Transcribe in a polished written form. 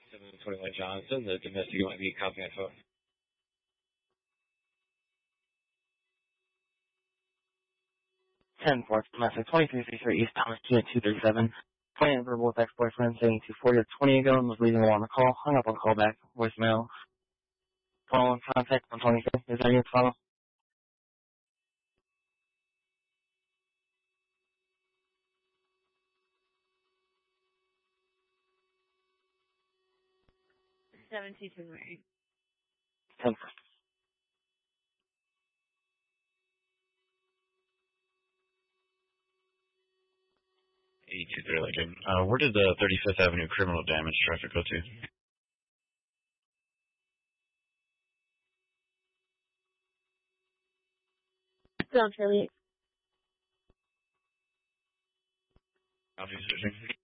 721 Johnson, the domestic you might be copying that phone. 10-4, domestic 2333 East Thomas, unit 237. Plan verbal with ex-boyfriend saying 240 or 20 ago and was leaving him on the call. Hung up on callback. Voicemail. Phone contact 123. Is that your follow? Seven two two Mary. 10-4. 82 Lincoln. Where did the 35th Avenue criminal damage traffic go to? Sounds really. Officer.